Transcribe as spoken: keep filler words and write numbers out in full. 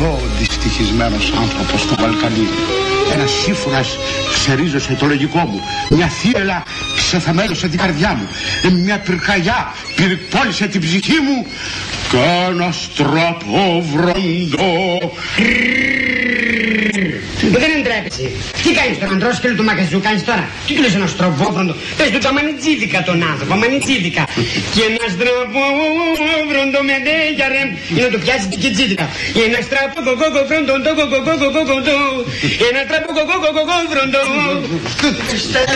πιο δυστυχισμένος άνθρωπος στο Βαλκανί. Ένας σύμφωνας ξερίζωσε το λογικό μου. Μια θύελα ξεθεμέλωσε την καρδιά μου. Μια πυρκαγιά πυρπόλησε την ψυχή μου. Κι ένα στραπόβροντο. Δεν εντρέπεσαι. Τι κάνεις τώρα, αντρός και του μαγαζιού κάνεις τώρα? Τι του λες ένα στραβόβροντο? Πες του τα μανιτζίδικα τον άνθρωπο, μανιτζίδικα. Και ένα στραβόβροντο με ντέγια ρε. Είναι να το πιάσει την κιτζίδικα. Ένα στραβόβροντο. Ένα στραβόβροντο.